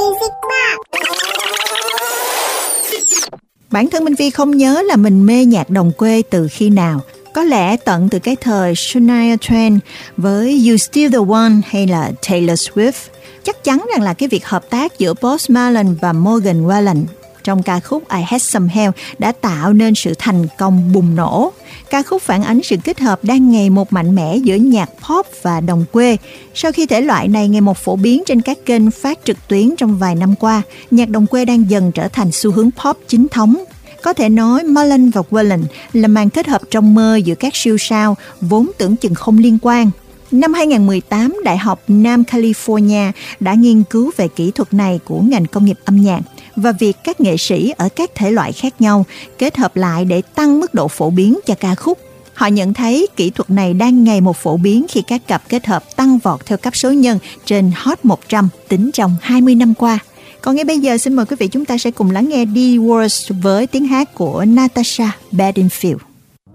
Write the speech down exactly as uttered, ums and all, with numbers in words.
Music Box. Bản thân Minh Phi không nhớ là mình mê nhạc đồng quê từ khi nào. Có lẽ tận từ cái thời Shania Twain với You Still The One hay là Taylor Swift. Chắc chắn rằng là cái việc hợp tác giữa Post Malone và Morgan Wallen trong ca khúc I Had Some Help đã tạo nên sự thành công bùng nổ. Ca khúc phản ánh sự kết hợp đang ngày một mạnh mẽ giữa nhạc pop và đồng quê. Sau khi thể loại này ngày một phổ biến trên các kênh phát trực tuyến trong vài năm qua, nhạc đồng quê đang dần trở thành xu hướng pop chính thống. Có thể nói Malone và Wallen là màn kết hợp trong mơ giữa các siêu sao vốn tưởng chừng không liên quan. Năm hai không một tám, Đại học Nam California đã nghiên cứu về kỹ thuật này của ngành công nghiệp âm nhạc và việc các nghệ sĩ ở các thể loại khác nhau kết hợp lại để tăng mức độ phổ biến cho ca khúc. Họ nhận thấy kỹ thuật này đang ngày một phổ biến khi các cặp kết hợp tăng vọt theo cấp số nhân trên Hot một trăm tính trong hai mươi năm qua. Còn ngay bây giờ xin mời quý vị chúng ta sẽ cùng lắng nghe The Worst với tiếng hát của Natasha Bedingfield.